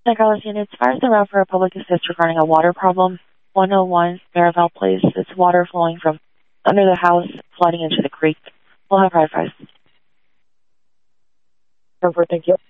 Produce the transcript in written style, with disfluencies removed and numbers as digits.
St. Carlos units, fires the route for a public assist regarding a water problem. 101 Marivelle Place. It's water flowing from under the house, flooding into the creek. We'll have high fives. Perfect, thank you.